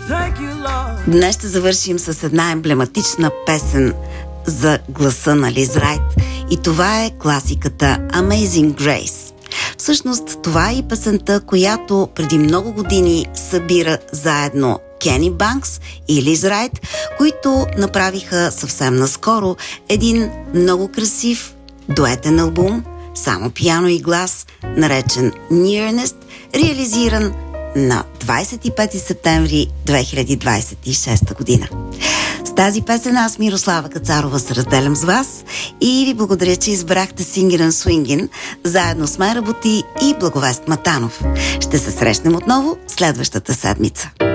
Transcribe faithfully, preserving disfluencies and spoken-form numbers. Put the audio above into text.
Днес ще завършим с една емблематична песен за гласа на Лиз Райт и това е класиката Amazing Grace. Всъщност това е и песента, която преди много години събира заедно Кени Банкс и Лиз Райт, които направиха съвсем наскоро един много красив дуетен албум, само пиано и глас, наречен Nearness, реализиран на двадесет и пети септември две хиляди двадесет и шеста година. С тази песен аз, Мирослава Кацарова, се разделям с вас и ви благодаря, че избрахте Singin' and Swingin'. Заедно с мен работи и Благовест Матанов. Ще се срещнем отново следващата седмица.